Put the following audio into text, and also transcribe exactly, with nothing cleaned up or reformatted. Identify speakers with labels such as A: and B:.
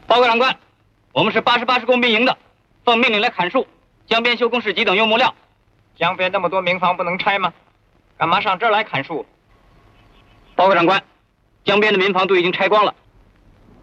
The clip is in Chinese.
A: 报告长官，我们是八十八师工兵营的，奉命令来砍树、江边修工事级等用木料。
B: 江边那么多民房不能拆吗？干嘛上这儿来砍树？
A: 报告长官，江边的民房都已经拆光了，